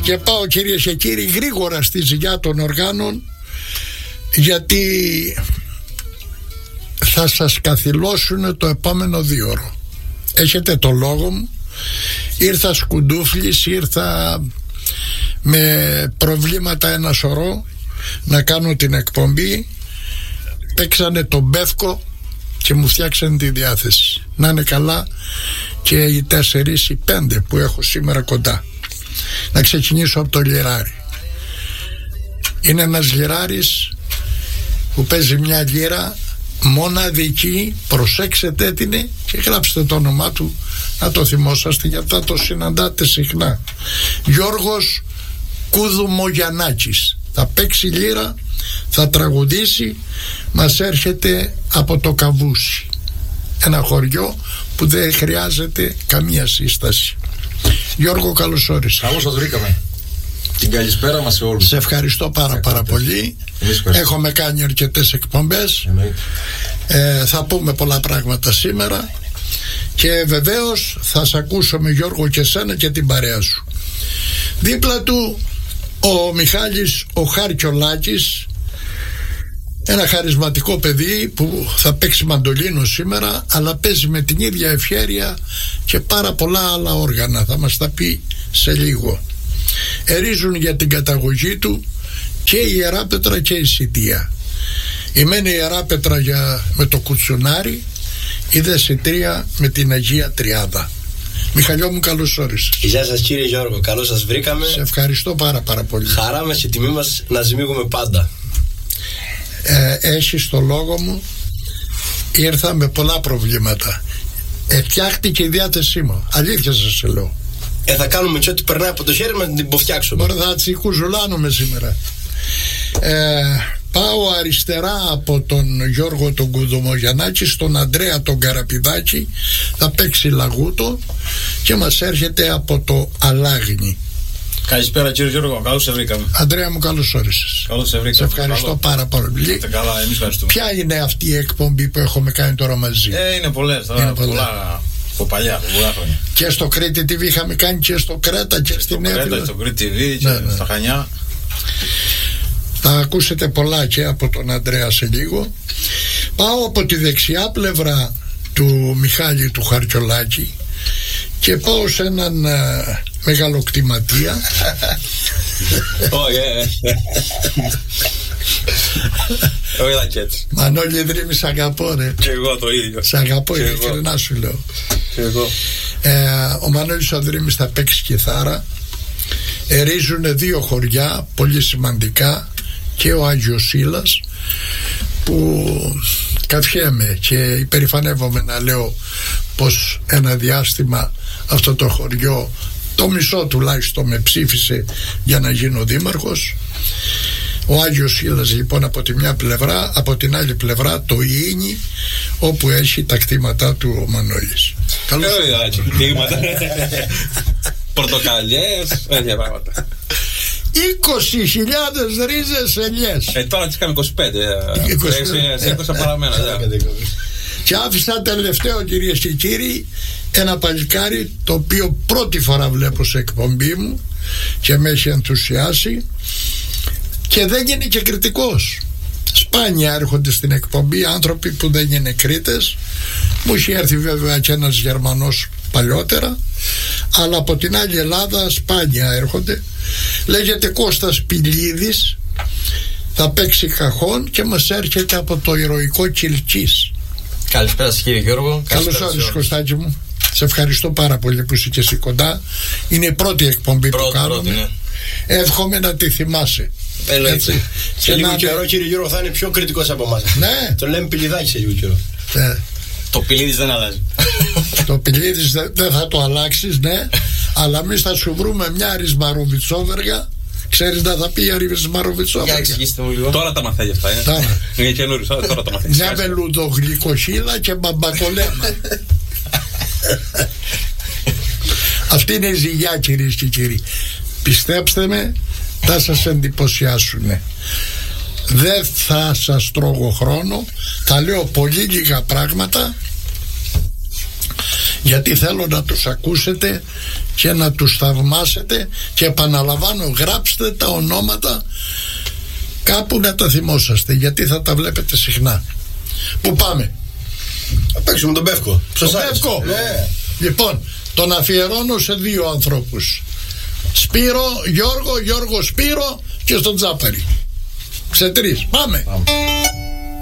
Και πάω, κυρίες και κύριοι, γρήγορα στη ζυγιά των οργάνων, γιατί θα σας καθυλώσουν το επόμενο 2ωρο. Έχετε το λόγο μου. Ήρθα σκουντούφλης, ήρθα με προβλήματα ένα σωρό να κάνω την εκπομπή. Παίξανε τον Μπεύκο και μου φτιάξανε τη διάθεση. Να είναι καλά και οι 4 ή 5 που έχω σήμερα κοντά. Να ξεκινήσω από το λιράρι. Είναι ένας λιράρης που παίζει μια λίρα μοναδική, προσέξτε την και γράψτε το όνομά του να το θυμόσαστε, γιατί θα το συναντάτε συχνά. Γιώργος Κουδουμογιαννάκης. Θα παίξει λίρα, θα τραγουδήσει, μας έρχεται από το Καβούσι, ένα χωριό που δεν χρειάζεται καμία σύσταση. Γιώργο, καλώς όρισες. Καλώς σας βρήκαμε. Την καλησπέρα μας σε όλους. Σε ευχαριστώ πάρα πολύ. Έχουμε κάνει αρκετές εκπομπές. Θα πούμε πολλά πράγματα σήμερα. Και βεβαίως θα σε ακούσουμε, Γιώργο, και σένα και την παρέα σου. Δίπλα του ο Μιχάλης ο Χαρκιολάκης, ένα χαρισματικό παιδί που θα παίξει μαντολίνο σήμερα, αλλά παίζει με την ίδια ευχέρεια και πάρα πολλά άλλα όργανα. Θα μας τα πει σε λίγο. Ερίζουν για την καταγωγή του και η Ιεράπετρα και η Σιτία. Η μένη Ιεράπετρα με το Κουτσουνάρι, η δε Σιτρία με την Αγία Τριάδα. Μιχαλιό μου, καλώς όρισες. Γεια σας κύριε Γιώργο, καλώς σας βρήκαμε. Σε ευχαριστώ πάρα πολύ. Χαρά μας και τιμή μας να σμίγουμε πάντα. Έχεις το λόγο μου. Ήρθα με πολλά προβλήματα. Φτιάχτηκε η διάθεσή μου. Αλήθεια σας λέω. Θα κάνουμε και ό,τι περνάει από το χέρι μας να την υποφτιάξουμε. Μπορεί θα τσικουζουλάνουμε σήμερα. Πάω αριστερά από τον Γιώργο τον Κουδουμογιαννάκη στον Ανδρέα τον Καραπηδάκη. Θα παίξει λαγούτο και μας έρχεται από το Αλάγνη. Καλησπέρα κύριε Γιώργο, καλώς σε βρήκαμε. Αντρέα μου, καλώς όρισες. Καλώς σε βρήκαμε. Σε ευχαριστώ πάρα πολύ. Καλά, εμείς ευχαριστούμε. Ποια είναι αυτή η εκπομπή που έχουμε κάνει τώρα μαζί? Είναι πολλές τώρα, πολλά από παλιά, πολλά χρόνια. Και στο Κρήτη TV είχαμε κάνει και στο Κρέτα και στην Εύβοια. Στο Κρέτα, στο Κρήτη TV και στα Χανιά. Θα ακούσετε πολλά και από τον Ανδρέα σε λίγο. Πάω από τη δεξιά πλευρά του Μιχάλη του Χαρκιολάκη και πάω σε έναν μεγαλοκτηματία. Όχι και έτσι. Μανώλη Δρύμη, σ' αγαπώ ρε. Και εγώ το ίδιο. Σ' αγαπώ, ειλικρινά σου λέω. Και εγώ. Ο Μανώλης ο Δρύμης θα παίξει κιθάρα. Ερίζουν 2 χωριά πολύ σημαντικά, και ο Άγιος Σύλλας, που καυχέμαι και υπερηφανεύομαι να λέω πως ένα διάστημα αυτό το χωριό, το μισό τουλάχιστον, με ψήφισε για να γίνω δήμαρχος. Ο Άγιος Σύλλας λοιπόν από τη μια πλευρά, από την άλλη πλευρά το Ίνι, όπου έχει τα κτήματά του ο Μανώλης. Καλώς κτήματα. Πορτοκαλιές, τέτοια πράγματα. 20.000 ρίζες ελιές. Τώρα τις κάνουμε 25. Σε 20 παραμένα. Και άφησα τελευταίο, κυρίες και κύριοι, ένα παλικάρι το οποίο πρώτη φορά βλέπω σε εκπομπή μου και με έχει ενθουσιάσει και δεν είναι και κριτικός. Σπάνια έρχονται στην εκπομπή άνθρωποι που δεν είναι Κρήτες. Μου είχε έρθει βέβαια και ένας Γερμανός παλιότερα, αλλά από την άλλη Ελλάδα σπάνια έρχονται. Λέγεται Κώστας Πηλίδης, θα παίξει καχόν και μας έρχεται από το ηρωικό Κιλκής. Καλησπέρα σας κύριε Γιώργο. Καλώς όρισες Κωστάκη μου. Σε ευχαριστώ πάρα πολύ που είσαι και εσύ κοντά. Είναι η πρώτη εκπομπή που κάνουμε. Ναι. Εύχομαι να τη θυμάσαι. Έτσι. Σε λίγο καιρό κύριε Γιώργο θα είναι πιο κριτικός από εμάς. Ναι. Το λέμε Πηλιδάκι σε λίγο καιρό. Ναι. Το Πηλίδης δεν αλλάζει. Το Πηλίδης δεν θα το αλλάξεις, ναι. Αλλά εμείς θα σου βρούμε μια Ρισμαροβιτσόβεργα. Ξέρεις να θα πει η Ρισμαροβιτσόβεργα? Για εξηγήστε μου λίγο. Τώρα τα μαθαίνει αυτά. Είναι καινούριο, τώρα τα μαθαίνει. Μια βελουδογλυκοχύλα και μπαμπακολέμα. Αυτή είναι η ζυγιά, κυρίες και κύριοι. Πιστέψτε με, θα σας εντυπωσιάσουνε. Δεν θα σας τρώγω χρόνο. Θα λέω πολύ λίγα πράγματα, γιατί θέλω να τους ακούσετε και να τους θαυμάσετε, και επαναλαμβάνω, γράψτε τα ονόματα κάπου να τα θυμόσαστε, γιατί θα τα βλέπετε συχνά. Πού πάμε? Θα παίξουμε τον Πεύκο. Τον Πεύκο. Λοιπόν, τον αφιερώνω σε 2 ανθρώπους. Σπύρο, Γιώργο, Σπύρο και στον Τζάπαρη. Σε 3. Πάμε.